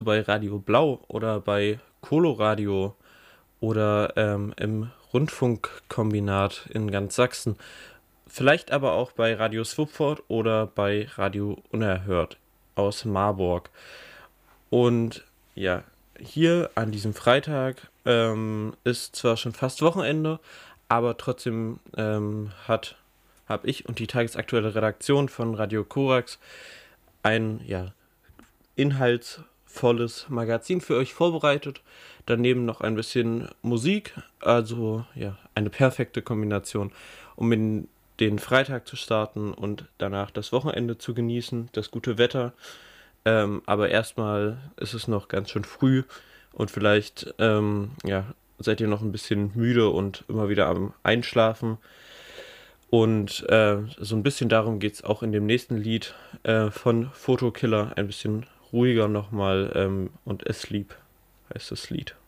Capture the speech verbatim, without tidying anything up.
bei Radio Blau oder bei Coloradio oder ähm, im Rundfunkkombinat in ganz Sachsen. Vielleicht aber auch bei Radio Swupford oder bei Radio Unerhört aus Marburg. Und ja, hier an diesem Freitag ähm, ist zwar schon fast Wochenende, aber trotzdem ähm, hat habe ich und die tagesaktuelle Redaktion von Radio Korax ein ja, inhaltsvolles Magazin für euch vorbereitet. Daneben noch ein bisschen Musik, also ja, eine perfekte Kombination, um in den Freitag zu starten und danach das Wochenende zu genießen, das gute Wetter. Ähm, aber erstmal ist es noch ganz schön früh und vielleicht ähm, ja, seid ihr noch ein bisschen müde und immer wieder am Einschlafen. Und äh, so ein bisschen darum geht es auch in dem nächsten Lied äh, von Photokiller. Ein bisschen ruhiger nochmal ähm, und Asleep heißt das Lied.